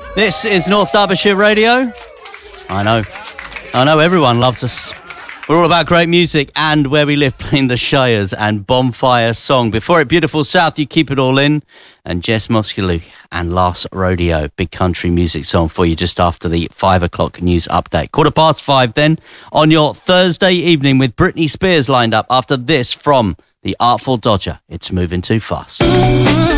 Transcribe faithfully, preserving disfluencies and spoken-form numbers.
This is North Derbyshire Radio. I know. I know everyone loves us. We're all about great music and where we live, playing the Shires and Bonfire Song. Before it, Beautiful South, You Keep It All In, and Jess Moskalew and Last Rodeo, big country music song for you just after the five o'clock news update. Quarter past five then on your Thursday evening with Britney Spears lined up after this from the Artful Dodger. It's moving too fast.